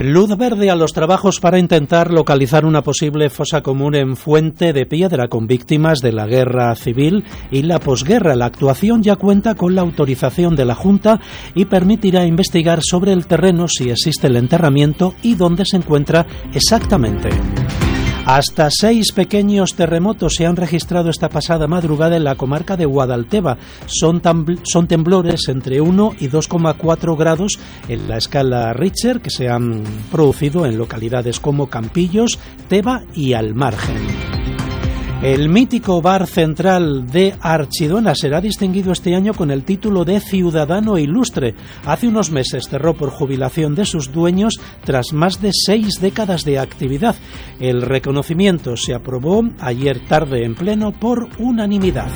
Luz verde a los trabajos para intentar localizar una posible fosa común en Fuente de Piedra con víctimas de la guerra civil y la posguerra. La actuación ya cuenta con la autorización de la Junta y permitirá investigar sobre el terreno si existe el enterramiento y dónde se encuentra exactamente. Hasta 6 pequeños terremotos se han registrado esta pasada madrugada en la comarca de Guadalteba. Son temblores entre 1 y 2,4 grados en la escala Richter que se han producido en localidades como Campillos, Teba y Almargen. El mítico bar central de Archidona será distinguido este año con el título de Ciudadano Ilustre. Hace unos meses cerró por jubilación de sus dueños tras más de 6 décadas de actividad. El reconocimiento se aprobó ayer tarde en pleno por unanimidad.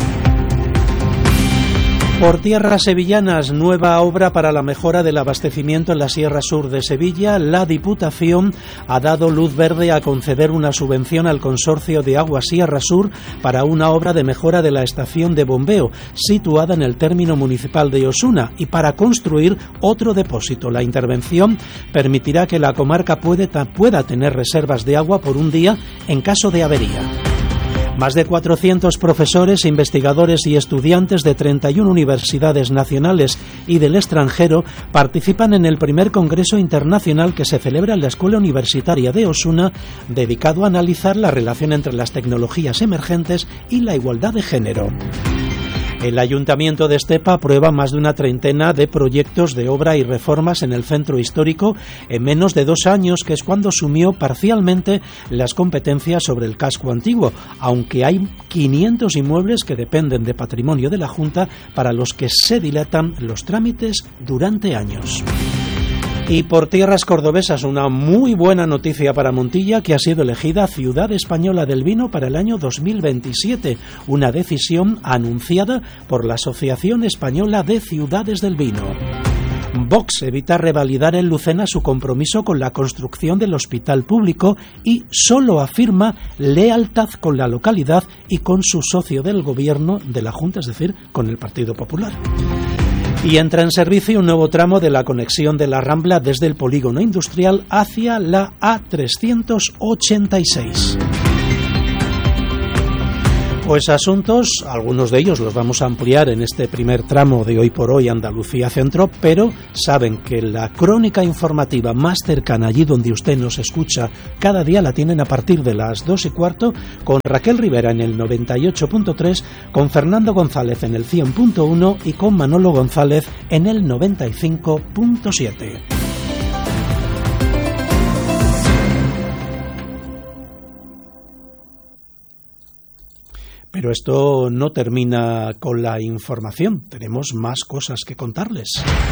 Por tierras sevillanas, nueva obra para la mejora del abastecimiento en la Sierra Sur de Sevilla. La Diputación ha dado luz verde a conceder una subvención al Consorcio de Agua Sierra Sur para una obra de mejora de la estación de bombeo situada en el término municipal de Osuna y para construir otro depósito. La intervención permitirá que la comarca pueda tener reservas de agua por un día en caso de avería. Más de 400 profesores, investigadores y estudiantes de 31 universidades nacionales y del extranjero participan en el primer Congreso Internacional que se celebra en la Escuela Universitaria de Osuna, dedicado a analizar la relación entre las tecnologías emergentes y la igualdad de género. El Ayuntamiento de Estepa aprueba más de una treintena de proyectos de obra y reformas en el centro histórico en menos de 2 años, que es cuando asumió parcialmente las competencias sobre el casco antiguo, aunque hay 500 inmuebles que dependen de patrimonio de la Junta para los que se dilatan los trámites durante años. Y por tierras cordobesas, una muy buena noticia para Montilla, que ha sido elegida Ciudad Española del Vino para el año 2027, una decisión anunciada por la Asociación Española de Ciudades del Vino. Vox evita revalidar en Lucena su compromiso con la construcción del hospital público y solo afirma lealtad con la localidad y con su socio del gobierno de la Junta, es decir, con el Partido Popular. Y entra en servicio un nuevo tramo de la conexión de la Rambla desde el polígono industrial hacia la A386. Pues asuntos, algunos de ellos los vamos a ampliar en este primer tramo de Hoy por Hoy Andalucía Centro, pero saben que la crónica informativa más cercana allí donde usted nos escucha cada día la tienen a partir de las 2:15 con Raquel Rivera en el 98.3, con Fernando González en el 100.1 y con Manolo González en el 95.7. Pero esto no termina con la información, tenemos más cosas que contarles.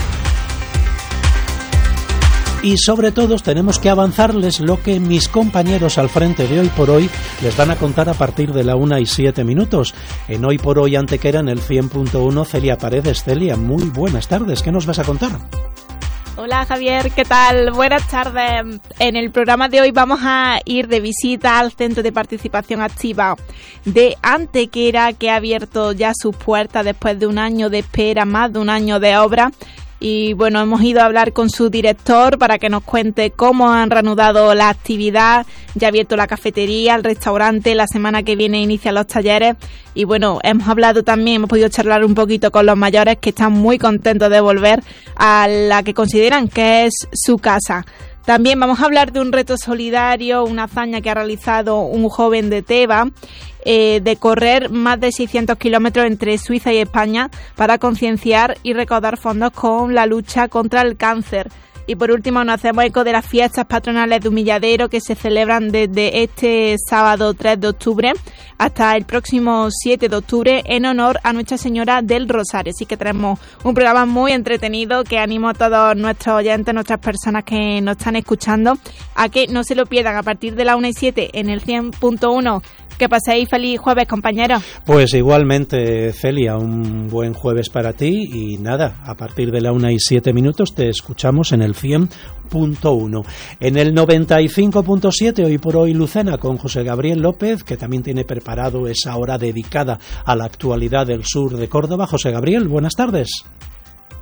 Y sobre todo tenemos que avanzarles lo que mis compañeros al frente de Hoy por Hoy les van a contar a partir de la 1:07. En Hoy por Hoy Antequera, en el 100.1, Celia Paredes. Celia, muy buenas tardes, ¿qué nos vas a contar? Hola Javier, ¿qué tal? Buenas tardes. En el programa de hoy vamos a ir de visita al Centro de Participación Activa de Antequera, que ha abierto ya sus puertas después de un año de espera, más de un año de obra. Y bueno, hemos ido a hablar con su director para que nos cuente cómo han reanudado la actividad. Ya ha abierto la cafetería, el restaurante, la semana que viene inician los talleres. Y bueno, hemos podido charlar un poquito con los mayores, que están muy contentos de volver a la que consideran que es su casa. También vamos a hablar de un reto solidario, una hazaña que ha realizado un joven de Teba, de correr más de 600 kilómetros entre Suiza y España para concienciar y recaudar fondos con la lucha contra el cáncer. Y por último nos hacemos eco de las fiestas patronales de Humilladero, que se celebran desde este sábado 3 de octubre hasta el próximo 7 de octubre en honor a Nuestra Señora del Rosario. Así que tenemos un programa muy entretenido que animo a todos nuestros oyentes, nuestras personas que nos están escuchando, a que no se lo pierdan a partir de la 1:07 en el 100.1. Que paséis feliz jueves, compañeros. Pues igualmente, Celia, un buen jueves para ti y nada, a partir de la 1:07 te escuchamos en el 100.1. En el 95.7, Hoy por Hoy Lucena, con José Gabriel López, que también tiene preparado esa hora dedicada a la actualidad del sur de Córdoba. José Gabriel, buenas tardes.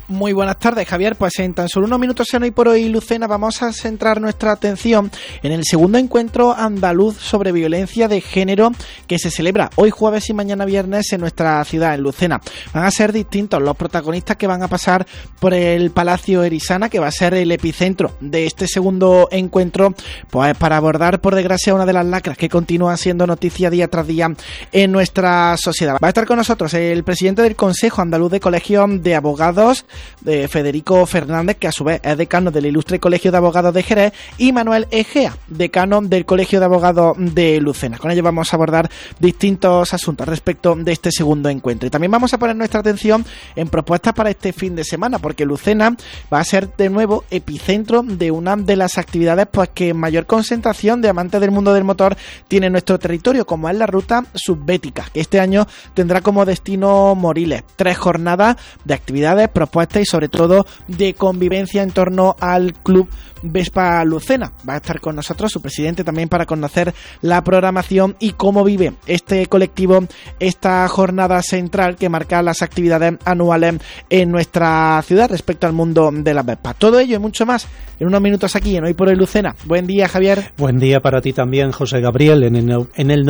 Muy buenas tardes, Javier. Pues en tan solo unos minutos en Hoy por Hoy, Lucena, vamos a centrar nuestra atención en el segundo encuentro andaluz sobre violencia de género que se celebra hoy jueves y mañana viernes en nuestra ciudad, en Lucena. Van a ser distintos los protagonistas que van a pasar por el Palacio Erisana, que va a ser el epicentro de este segundo encuentro, pues para abordar, por desgracia, una de las lacras que continúa siendo noticia día tras día en nuestra sociedad. Va a estar con nosotros el presidente del Consejo Andaluz de Colegios de Abogados, de Federico Fernández, que a su vez es decano del Ilustre Colegio de Abogados de Jerez, y Manuel Egea, decano del Colegio de Abogados de Lucena. Con ello vamos a abordar distintos asuntos respecto de este segundo encuentro. Y también vamos a poner nuestra atención en propuestas para este fin de semana, porque Lucena va a ser de nuevo epicentro de una de las actividades pues que mayor concentración de amantes del mundo del motor tiene nuestro territorio, como es la Ruta Subbética, que este año tendrá como destino Moriles. 3 jornadas de actividades, propuestas y sobre todo de convivencia en torno al Club Vespa Lucena. Va a estar con nosotros su presidente también para conocer la programación y cómo vive este colectivo esta jornada central que marca las actividades anuales en nuestra ciudad respecto al mundo de las Vespas. Todo ello y mucho más en unos minutos aquí en Hoy por Hoy Lucena. Buen día, Javier. Buen día para ti también, José Gabriel. En el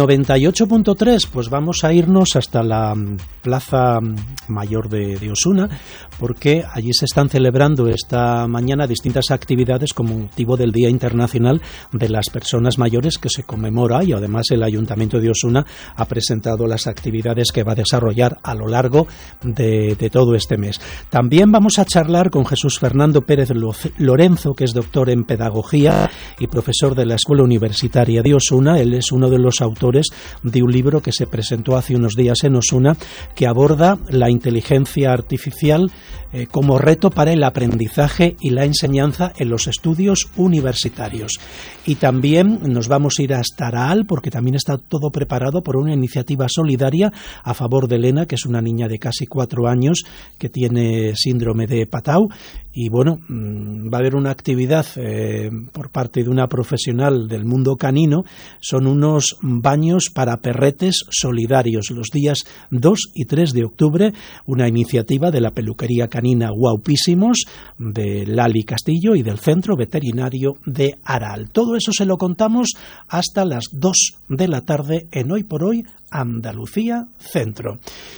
98.3 pues vamos a irnos hasta la Plaza Mayor de Osuna, porque allí se están celebrando esta mañana distintas actividades con motivo del Día Internacional de las Personas Mayores, que se conmemora, y además el Ayuntamiento de Osuna ha presentado las actividades que va a desarrollar a lo largo de todo este mes. También vamos a charlar con Jesús Fernando Pérez Lorenzo, que es doctor en Pedagogía y profesor de la Escuela Universitaria de Osuna. Él es uno de los autores de un libro que se presentó hace unos días en Osuna, que aborda la inteligencia artificial como reto para el aprendizaje y la enseñanza en los estudios universitarios. Y también nos vamos a ir hasta Araal, porque también está todo preparado por una iniciativa solidaria a favor de Elena, que es una niña de casi 4 años que tiene síndrome de Patau. Y bueno, va a haber una actividad por parte de una profesional del mundo canino. Son unos baños para perretes solidarios los días 2 y 3 de octubre, una iniciativa de la peluquería canina Guapísimos, de Lali Castillo y del Centro Veterinario de Araal. Todo eso se lo contamos hasta las 2 de la tarde en Hoy por Hoy Andalucía Centro.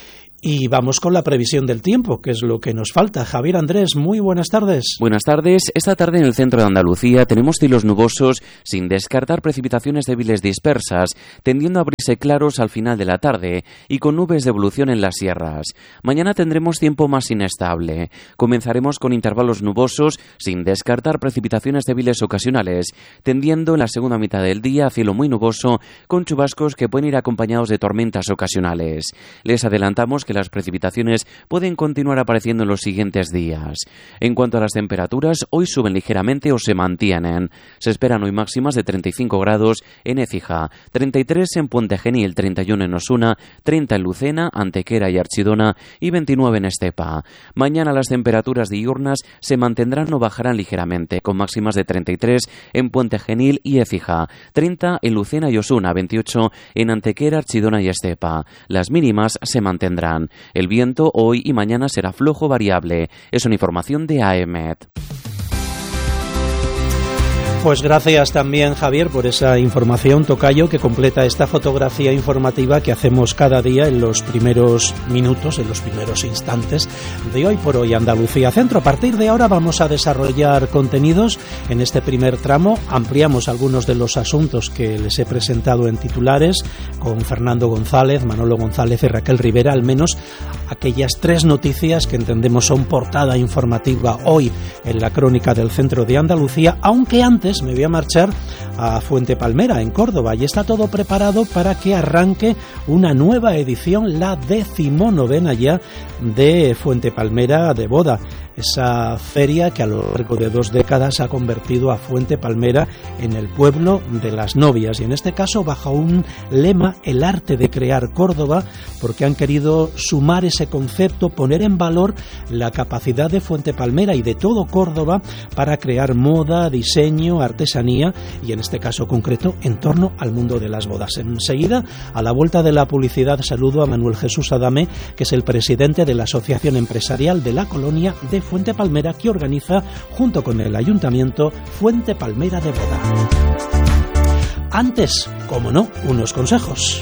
Y vamos con la previsión del tiempo, que es lo que nos falta. Javier Andrés, muy buenas tardes. Buenas tardes. Esta tarde en el centro de Andalucía tenemos cielos nubosos, sin descartar precipitaciones débiles dispersas, tendiendo a abrirse claros al final de la tarde y con nubes de evolución en las sierras. Mañana tendremos tiempo más inestable. Comenzaremos con intervalos nubosos, sin descartar precipitaciones débiles ocasionales, tendiendo en la segunda mitad del día a cielo muy nuboso, con chubascos que pueden ir acompañados de tormentas ocasionales. Les adelantamos que las precipitaciones pueden continuar apareciendo en los siguientes días. En cuanto a las temperaturas, hoy suben ligeramente o se mantienen. Se esperan hoy máximas de 35 grados en Écija, 33 en Puente Genil, 31 en Osuna, 30 en Lucena, Antequera y Archidona y 29 en Estepa. Mañana las temperaturas diurnas se mantendrán o bajarán ligeramente, con máximas de 33 en Puente Genil y Écija, 30 en Lucena y Osuna, 28 en Antequera, Archidona y Estepa. Las mínimas se mantendrán. El viento hoy y mañana será flojo variable. Es una información de AEMET. Pues gracias también, Javier, por esa información, tocayo, que completa esta fotografía informativa que hacemos cada día en los primeros minutos, en los primeros instantes de Hoy por Hoy Andalucía Centro. A partir de ahora vamos a desarrollar contenidos. En este primer tramo ampliamos algunos de los asuntos que les he presentado en titulares con Fernando González, Manolo González y Raquel Rivera, al menos aquellas 3 noticias que entendemos son portada informativa hoy en la crónica del Centro de Andalucía, aunque antes me voy a marchar a Fuente Palmera, en Córdoba, y está todo preparado para que arranque una nueva edición, la 19ª ya, de Fuente Palmera de Boda. Esa feria que a lo largo de 2 décadas ha convertido a Fuente Palmera en el pueblo de las novias, y en este caso bajo un lema, el arte de crear Córdoba, porque han querido sumar ese concepto, poner en valor la capacidad de Fuente Palmera y de todo Córdoba para crear moda, diseño, artesanía, y en este caso concreto en torno al mundo de las bodas. Enseguida, a la vuelta de la publicidad, saludo a Manuel Jesús Adame, que es el presidente de la Asociación Empresarial de la Colonia de Fuente Palmera, que organiza, junto con el Ayuntamiento, Fuente Palmera de Boda. Antes, como no, unos consejos.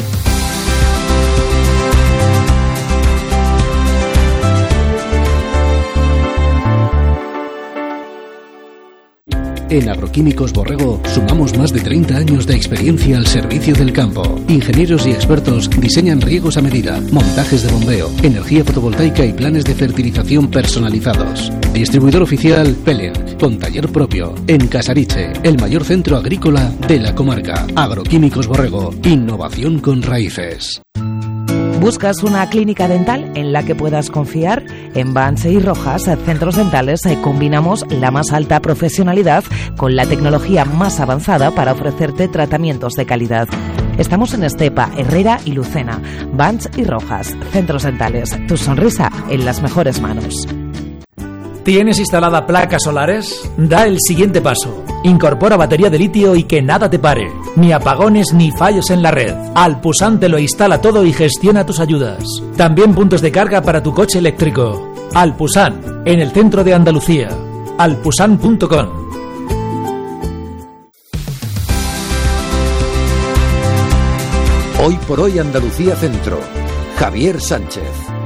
En Agroquímicos Borrego sumamos más de 30 años de experiencia al servicio del campo. Ingenieros y expertos diseñan riegos a medida, montajes de bombeo, energía fotovoltaica y planes de fertilización personalizados. Distribuidor oficial Pellier, con taller propio, en Casariche, el mayor centro agrícola de la comarca. Agroquímicos Borrego, innovación con raíces. ¿Buscas una clínica dental en la que puedas confiar? En Vance y Rojas, Centros Dentales, combinamos la más alta profesionalidad con la tecnología más avanzada para ofrecerte tratamientos de calidad. Estamos en Estepa, Herrera y Lucena. Vance y Rojas, Centros Dentales. Tu sonrisa en las mejores manos. ¿Tienes instalada placas solares? Da el siguiente paso. Incorpora batería de litio y que nada te pare. Ni apagones ni fallos en la red. Alpusan te lo instala todo y gestiona tus ayudas. También puntos de carga para tu coche eléctrico. Alpusan, en el centro de Andalucía. alpusan.com. Hoy por hoy Andalucía Centro. Javier Sánchez.